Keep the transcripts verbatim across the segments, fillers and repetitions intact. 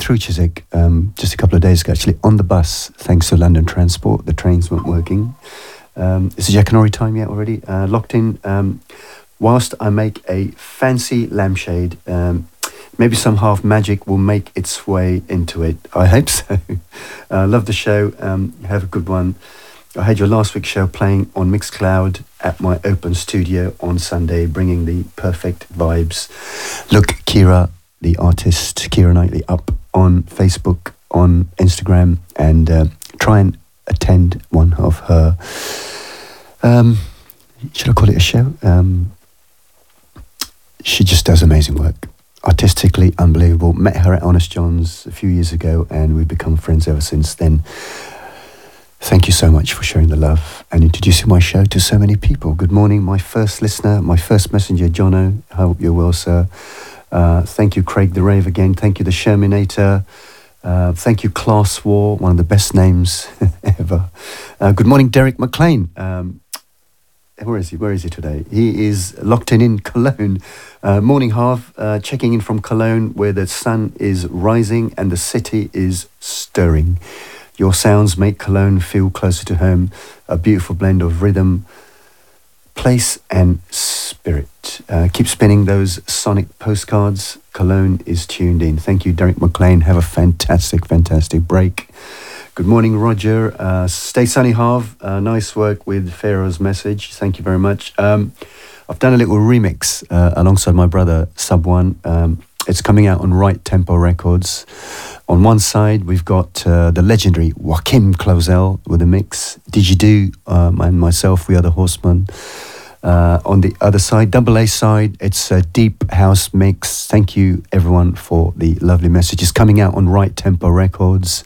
through Chiswick um, just a couple of days ago, actually, on the bus, thanks to London Transport. The trains weren't working. Um, is the Jackanory time yet already? Uh, locked in. Um, whilst I make a fancy lampshade, um, maybe some half magic will make its way into it. I hope so. uh, love the show. Um, have a good one. I had your last week's show playing on Mixcloud at my open studio on Sunday, bringing the perfect vibes. Look, Kira, the artist, Kira Knightley, up on Facebook, on Instagram, and uh, try and attend one of her, um, should I call it a show? Um, she just does amazing work. Artistically unbelievable. Met her at Honest John's a few years ago, and we've become friends ever since then. Thank you so much for sharing the love and introducing my show to so many people. Good morning, my first listener, my first messenger, Jono. I hope you're well, sir. Uh, thank you, Craig the Rave again. Thank you, the Sherminator. Uh, thank you, Class War, one of the best names ever. Uh, good morning, Derek McLean. Um, where is he? Where is he today? He is locked in in Cologne. Uh, morning half, uh, checking in from Cologne, where the sun is rising and the city is stirring. Your sounds make Cologne feel closer to home. A beautiful blend of rhythm, place and spirit. Uh, keep spinning those sonic postcards. Cologne is tuned in. Thank you, Derek McLean. Have a fantastic, fantastic break. Good morning, Roger. Uh, stay sunny, Harv. Uh, nice work with Pharaoh's message. Thank you very much. Um, I've done a little remix uh, alongside my brother, Sub One. Um, it's coming out on Right Tempo Records. On one side, we've got uh, the legendary Joachim Clausel with a mix. Didgeridoo um, and myself, we are the Horsemen. Uh, on the other side, double A side, it's a deep house mix. Thank you, everyone, for the lovely messages. Coming out on Right Tempo Records.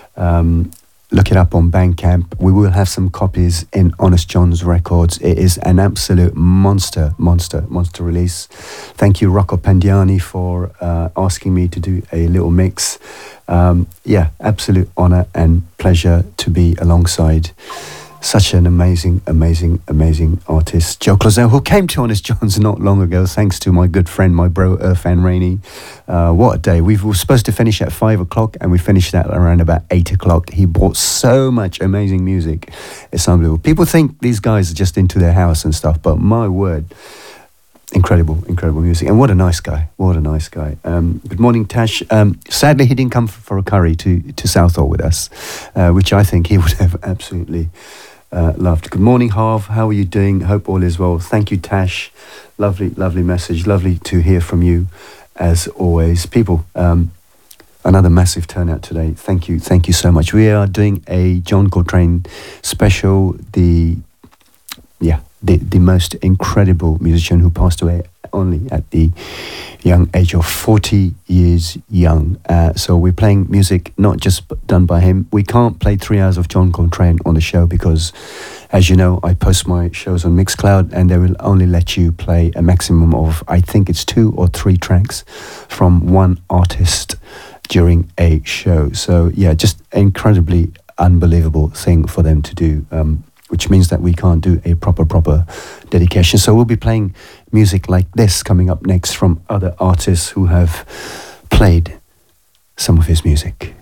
Um, look it up on Bandcamp. We will have some copies in Honest John's Records. It is an absolute monster, monster, monster release. Thank you, Rocco Pandiani, for uh, asking me to do a little mix. Um, yeah, absolute honour and pleasure to be alongside such an amazing, amazing, amazing artist, Joe Clausel, who came to Honest John's not long ago, thanks to my good friend, my bro, Irfan Rainey. Uh, what a day. We were supposed to finish at five o'clock and we finished at around about eight o'clock. He brought so much amazing music. It's unbelievable. People think these guys are just into their house and stuff, but my word, incredible, incredible music. And what a nice guy. What a nice guy. Um, good morning, Tash. Um, sadly, he didn't come for, for a curry to, to Southall with us, uh, which I think he would have absolutely Uh, loved. Good morning, Harv. How are you doing? Hope all is well. Thank you, Tash. Lovely, lovely message. Lovely to hear from you, as always. People, um, another massive turnout today. Thank you, thank you so much. We are doing a John Coltrane special. The, yeah, the, the most incredible musician who passed away only at the young age of forty years young. Uh, so we're playing music not just done by him. We can't play three hours of John Coltrane on the show because, as you know, I post my shows on Mixcloud and they will only let you play a maximum of, I think it's two or three tracks from one artist during a show. So yeah, just incredibly unbelievable thing for them to do. Um, which means that we can't do a proper, proper dedication. So we'll be playing music like this coming up next from other artists who have played some of his music.